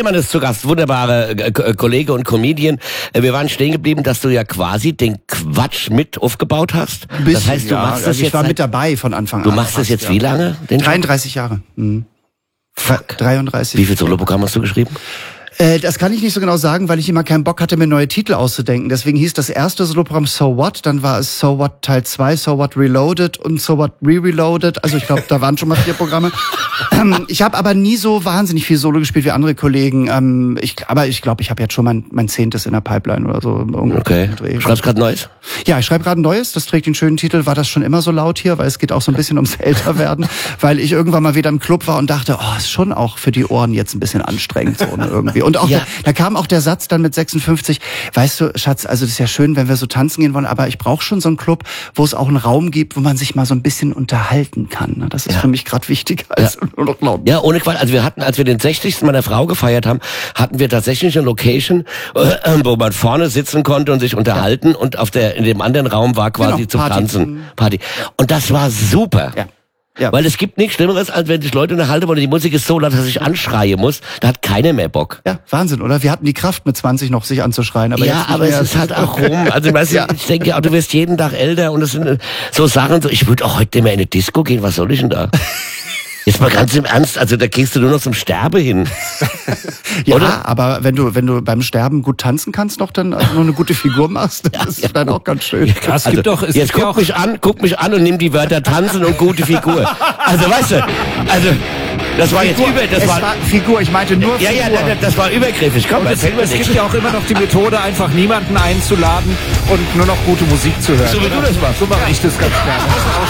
Lehmann ist zu Gast, wunderbare Kollege und Comedian. Wir waren stehen geblieben, dass du ja quasi den Quatsch mit aufgebaut hast. Bisschen, das heißt, du machst das jetzt. Ich war mit dabei von Anfang an. Du machst das jetzt wie lange? 33 Jahre. Fuck. 33. Wie viel Soloprogramm hast du geschrieben? Das kann ich nicht so genau sagen, weil ich immer keinen Bock hatte, mir neue Titel auszudenken. Deswegen hieß das erste Soloprogramm So What, dann war es So What Teil 2, So What Reloaded und So What Re-Reloaded. Also ich glaube, da waren schon mal 4 Programme. Ich habe aber nie so wahnsinnig viel Solo gespielt wie andere Kollegen. Aber ich glaube, ich habe jetzt schon mein 10. in der Pipeline oder so. Okay. Schreibst gerade Neues? Ja, ich schreibe gerade ein Neues. Das trägt den schönen Titel. War das schon immer so laut hier? Weil es geht auch so ein bisschen ums Älterwerden. Weil ich irgendwann mal wieder im Club war und dachte, ist schon auch für die Ohren jetzt ein bisschen anstrengend so irgendwie. Und auch da kam auch der Satz dann mit 56, weißt du, Schatz, also das ist ja schön, wenn wir so tanzen gehen wollen, aber ich brauche schon so einen Club, wo es auch einen Raum gibt, wo man sich mal so ein bisschen unterhalten kann. Das ist für mich gerade wichtiger als nur noch laut. Ja, ohne Quatsch. Also wir hatten, als wir den 60. meiner Frau gefeiert haben, hatten wir tatsächlich eine Location, wo man vorne sitzen konnte und sich unterhalten und in dem anderen Raum war quasi zum Tanzen. Party. Und das war super. Ja. Weil es gibt nichts Schlimmeres, als wenn sich Leute unterhalten wollen, die Musik ist so laut, dass ich anschreien muss. Da hat keiner mehr Bock. Ja, Wahnsinn, oder? Wir hatten die Kraft mit 20 noch, sich anzuschreien. Aber ja, aber es ist halt auch rum. Also weißt du, ich denke, du wirst jeden Tag älter und es sind so Sachen, ich würde auch heute nicht mehr in eine Disco gehen, was soll ich denn da? Jetzt mal ganz im Ernst, also da gehst du nur noch zum Sterbe hin. Ja, oder? Aber wenn du beim Sterben gut tanzen kannst noch, dann also noch eine gute Figur machst, das ist dann auch ganz schön. Ja, es gibt doch, jetzt guck mich an und nimm die Wörter tanzen und gute Figur. Also weißt du, das war Figur, jetzt das war Figur, ich meinte nur Figur. Ja, das war übergriffig. Komm, es gibt ja auch immer noch die Methode, einfach niemanden einzuladen und nur noch gute Musik zu hören. So wie du das machst. So mache ich das ganz gerne.